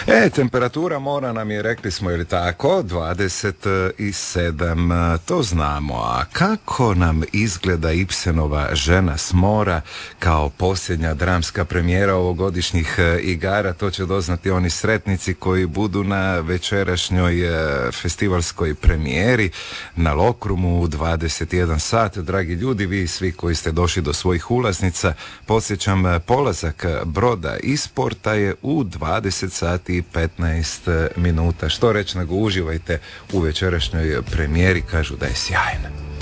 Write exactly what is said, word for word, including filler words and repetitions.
E, temperatura mora nam je, rekli smo, ili tako, dvadeset sedam, to znamo. A kako nam izgleda Ibsenova Žena s mora kao posljednja dramska premijera ovogodišnjih igara, to će doznati oni sretnici koji budu na večerašnjoj festivalskoj premijeri na Lokrumu u dvadeset jedan sat. Dragi ljudi, vi svi koji ste došli do svojih ulaznica, podsjećam, polazak broda iz porta je u dvadeset sati i petnaest minuta. Što reći nego uživajte u večerašnjoj premijeri, kažu da je sjajna.